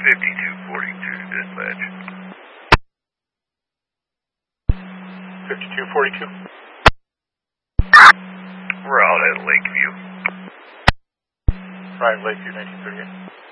5242 dispatch. 5242. We're out at Lakeview. Right, Lakeview 1938.